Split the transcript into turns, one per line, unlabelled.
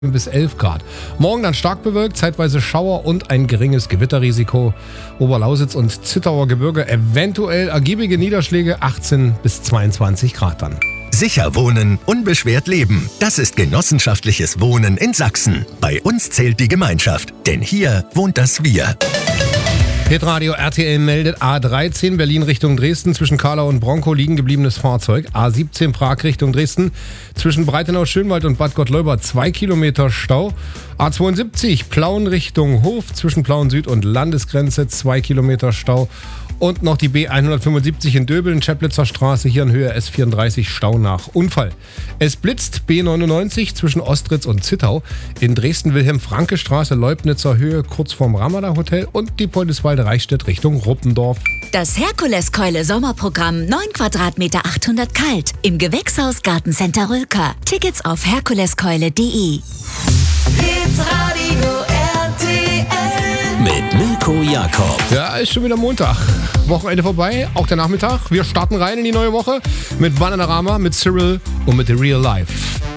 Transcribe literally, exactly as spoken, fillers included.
bis elf Grad. Morgen dann stark bewölkt, zeitweise Schauer und ein geringes Gewitterrisiko. Oberlausitz und Zittauer Gebirge eventuell ergiebige Niederschläge, achtzehn bis zweiundzwanzig Grad dann.
Sicher wohnen, unbeschwert leben. Das ist genossenschaftliches Wohnen in Sachsen. Bei uns zählt die Gemeinschaft, denn hier wohnt das Wir.
Hitradio R T L meldet A dreizehn Berlin Richtung Dresden. Zwischen Karlau und Bronkow liegen gebliebenes Fahrzeug. A siebzehn Prag Richtung Dresden. Zwischen Breitenau-Schönwald und Bad Gottleuba zwei Kilometer Stau. A zweiundsiebzig Plauen Richtung Hof. Zwischen Plauen Süd und Landesgrenze zwei Kilometer Stau. Und noch die B hundertfünfundsiebzig in Döbeln, Chemnitzer Straße, hier in Höhe S vierunddreißig, Stau nach Unfall. Es blitzt B neunundneunzig zwischen Ostritz und Zittau. In Dresden-Wilhelm-Franke-Straße, Leubnitzer Höhe, kurz vorm Ramada Hotel. Und die Poldiswalde-Reichstätt Richtung Ruppendorf.
Das Herkuleskeule Sommerprogramm, neun Quadratmeter, achthundert kalt. Im Gewächshaus Gartencenter Rülker. Tickets auf herkuleskeule punkt de.
Hitradio R T L
Mit Mirko Jakob.
Ja, ist schon wieder Montag. Wochenende vorbei, auch der Nachmittag. Wir starten rein in die neue Woche mit Bananarama, mit Cyril und mit The Real Life.